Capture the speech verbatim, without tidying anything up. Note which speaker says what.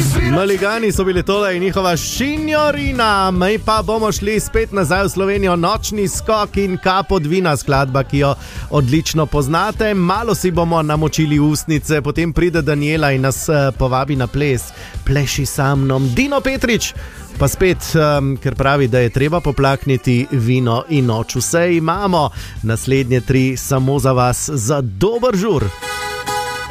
Speaker 1: Maligani so bili tole in njihova Signorina. Mi pa bomo šli spet nazaj v Slovenijo. Nočni skok in Kapo od vina, skladba, ki jo odlično poznate. Malo si bomo namočili ustnice, potem pride Daniela in nas povabi na ples. Pleši sa mnom. Dino Petrič pa spet, um, ker pravi, da je treba poplakniti vino in noč. Vse imamo. Naslednje tri samo za vas, za dober žur.